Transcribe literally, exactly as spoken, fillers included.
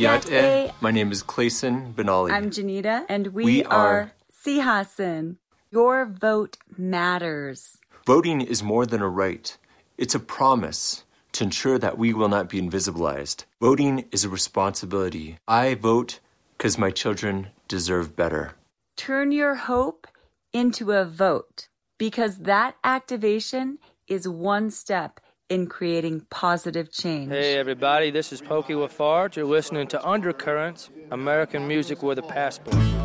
Yat-e. My name is Clayson Benali. I'm Janita, and we, We are, are Sihasin. Your vote matters. Voting is more than a right. It's a promise to ensure that we will not be invisibilized. Voting is a responsibility. I vote because my children deserve better. Turn your hope into a vote, because that activation is one step in creating positive change. Hey everybody, this is Pokey Lafarge. You're listening to Undercurrents, American music with a passport.